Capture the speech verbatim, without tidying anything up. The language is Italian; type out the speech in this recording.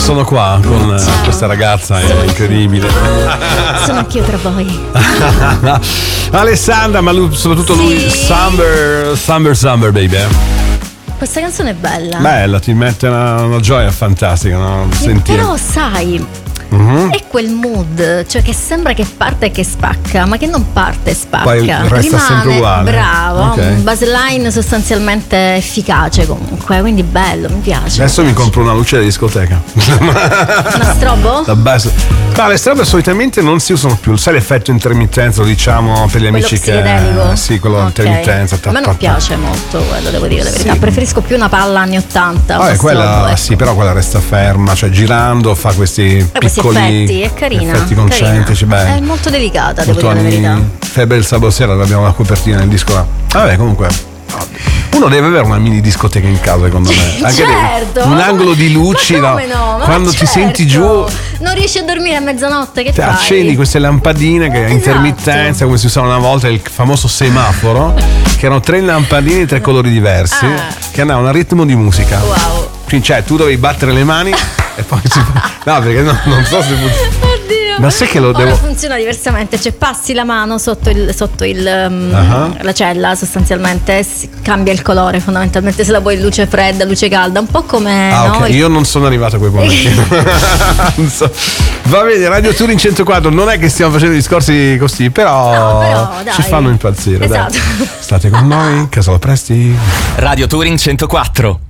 sono qua con Ciao. questa ragazza, è incredibile. Sono anch'io tra voi. Alessandra, ma lui, soprattutto Sì. lui, Summer, Summer, Summer, baby. Questa canzone è bella. Bella, ti mette una, una gioia fantastica, no? Sentire. Però sai, Mhm. è quel mood, cioè che sembra che parte e che spacca, ma che non parte e spacca. Poi resta Rimane, sempre uguale. bravo, Ok. un baseline sostanzialmente efficace comunque, quindi bello, mi piace. Adesso mi compro una luce da discoteca. Una strobo? La base. Ma le strobe solitamente non si usano più, sai l'effetto intermittenza, lo diciamo per gli Quello amici che. psichedelico? Sì, quello Ok. intermittenza. A me non piace molto quello, devo dire la verità. Sì. Preferisco più una palla anni ottanta. Vabbè, uno quella strobo, ecco. sì, però quella resta ferma, cioè girando fa questi questi piccoli effetti, è carina, effetti concentrici, carina. beh. È molto delicata, devo Molto dire la anni- verità. Febbre il sabato sera, abbiamo la copertina nel disco là. Vabbè, comunque. Uno deve avere una mini discoteca in casa, secondo me. Anche Certo, un ma angolo di come- luci, ma no? come no? Ma Quando certo. ti senti giù, non riesci a dormire a mezzanotte, che te fai? accendi queste lampadine che a Esatto. intermittenza, come si usava una volta, il famoso semaforo, che erano tre lampadine di tre colori diversi, Ah. che andavano a ritmo di musica. Wow. Quindi, cioè, tu dovevi battere le mani e poi si fa. No, perché no, non so se funziona. Oddio. Ma sai che lo Ora devo. funziona diversamente, cioè passi la mano sotto il, sotto il um, Ah. la cella sostanzialmente, si cambia il colore fondamentalmente, se la vuoi luce fredda, luce calda, un po' come Ah, no, ok, il- io non sono arrivato a quei momenti. Non so. Va bene, Radio Touring centoquattro, non è che stiamo facendo discorsi così, però, No, però, dai. ci fanno impazzire. Esatto. Dai. State con noi, Casola Presti. Radio Touring centoquattro.